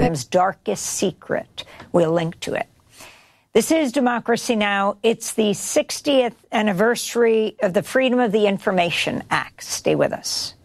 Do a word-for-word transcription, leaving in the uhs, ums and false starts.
Kremlin's darkest secret. We'll link to it. This is Democracy Now! It's the sixtieth anniversary of the Freedom of the Information Act. Stay with us.